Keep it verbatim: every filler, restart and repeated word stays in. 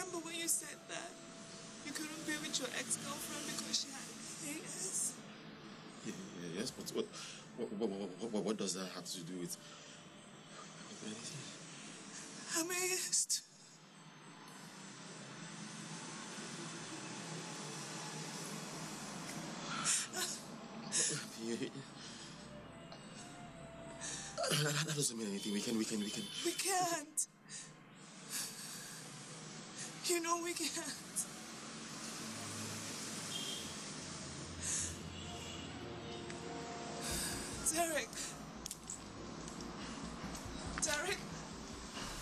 remember when you said that you couldn't be with your ex-girlfriend because she had A S? Yeah, yeah, yes, but what what, what, what, what, what does that have to do with, with anything? Amazed. That doesn't mean anything. We can, we can, we can. We can't. You know we can't. Derek.